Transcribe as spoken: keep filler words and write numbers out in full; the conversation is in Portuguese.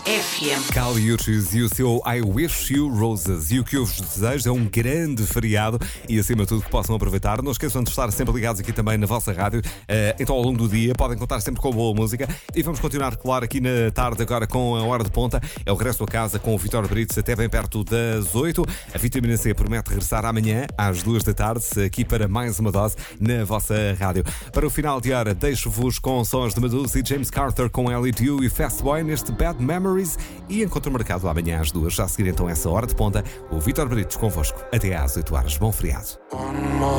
F M. Kali Uchis e o seu I Wish You Roses. E o que eu vos desejo é um grande feriado e, acima de tudo, que possam aproveitar. Não esqueçam de estar sempre ligados aqui também na vossa rádio. Uh, então, ao longo do dia, podem contar sempre com boa música. E vamos continuar, claro, aqui na tarde, agora com a Hora de Ponta. É o regresso a casa com o Vítor Brites até bem perto das oito. A Vitamina C promete regressar amanhã às duas da tarde, aqui para mais uma dose na vossa rádio. Para o final de hora, deixo-vos com sons de Medusa e James Carter com Ellie Dew e Fast Boy neste Bad Memories. E encontro marcado amanhã às duas. Já a seguir então essa Hora de Ponta, o Vítor Brites convosco até às oito horas. Bom feriado.